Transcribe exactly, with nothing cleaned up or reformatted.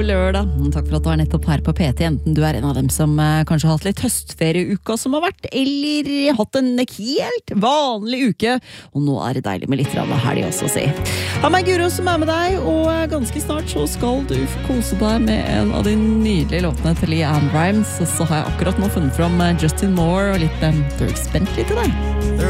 lørdag. Takk for at du er nettopp her på P T, enten du er en av dem som eh, kanskje har hatt litt høstferieuka som har vært, eller hatt en helt vanlig uke, og nå er det deilig med litt rann av helg også, si. Ha meg Guro som er med deg, og ganske snart så skal du få kose deg med en av de nydelige låtene til Leanne Rimes, og så har jeg akkurat nå funnet fram Justin Moore og litt um, Dirk Bentley til deg.